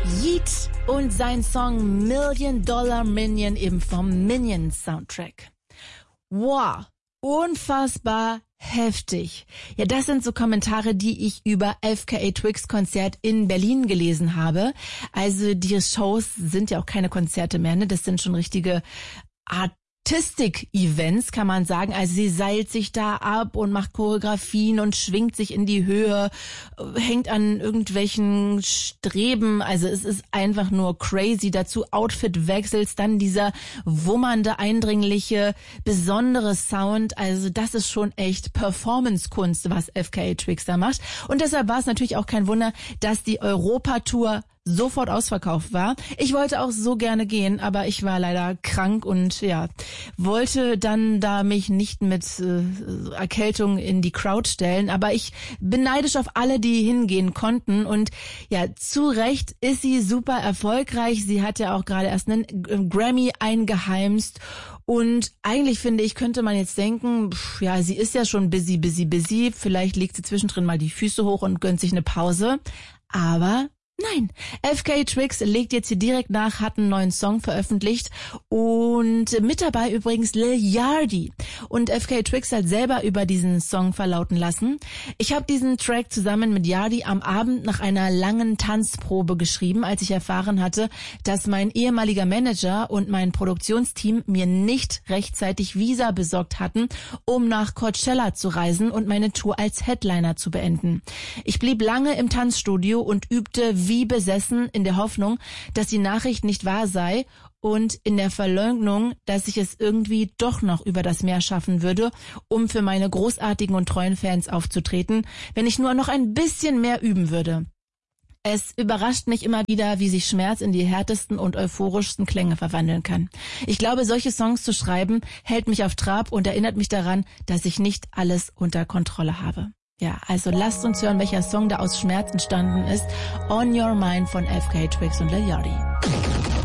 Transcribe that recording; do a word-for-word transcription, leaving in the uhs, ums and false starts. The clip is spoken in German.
Yeat und sein Song Million Dollar Minion eben vom Minions Soundtrack. Wow, unfassbar heftig. Ja, das sind so Kommentare, die ich über F K A Twigs Konzert in Berlin gelesen habe. Also die Shows sind ja auch keine Konzerte mehr, ne? Das sind schon richtige Art Artistik-Events, kann man sagen. Also sie seilt sich da ab und macht Choreografien und schwingt sich in die Höhe, hängt an irgendwelchen Streben. Also es ist einfach nur crazy. Dazu Outfit-Wechsels, dann dieser wummernde, eindringliche, besondere Sound. Also das ist schon echt Performance-Kunst, was F K A Twigs da macht. Und deshalb war es natürlich auch kein Wunder, dass die Europatour sofort ausverkauft war. Ich wollte auch so gerne gehen, aber ich war leider krank und ja, wollte dann da mich nicht mit äh, Erkältung in die Crowd stellen. Aber ich bin neidisch auf alle, die hingehen konnten. Und ja, zu Recht ist sie super erfolgreich. Sie hat ja auch gerade erst einen Grammy eingeheimst. Und eigentlich finde ich, könnte man jetzt denken, pff, ja, sie ist ja schon busy, busy, busy. Vielleicht legt sie zwischendrin mal die Füße hoch und gönnt sich eine Pause. Aber nein, F K A Twigs legt jetzt hier direkt nach, hat einen neuen Song veröffentlicht und mit dabei übrigens Lil Yachty. Und F K A Twigs hat selber über diesen Song verlauten lassen: Ich habe diesen Track zusammen mit Yachty am Abend nach einer langen Tanzprobe geschrieben, als ich erfahren hatte, dass mein ehemaliger Manager und mein Produktionsteam mir nicht rechtzeitig Visa besorgt hatten, um nach Coachella zu reisen und meine Tour als Headliner zu beenden. Ich blieb lange im Tanzstudio und übte wie besessen in der Hoffnung, dass die Nachricht nicht wahr sei und in der Verleugnung, dass ich es irgendwie doch noch über das Meer schaffen würde, um für meine großartigen und treuen Fans aufzutreten, wenn ich nur noch ein bisschen mehr üben würde. Es überrascht mich immer wieder, wie sich Schmerz in die härtesten und euphorischsten Klänge verwandeln kann. Ich glaube, solche Songs zu schreiben, hält mich auf Trab und erinnert mich daran, dass ich nicht alles unter Kontrolle habe. Ja, also lasst uns hören, welcher Song da aus Schmerz entstanden ist. On Your Mind von F K A Twigs und Lil Yachty.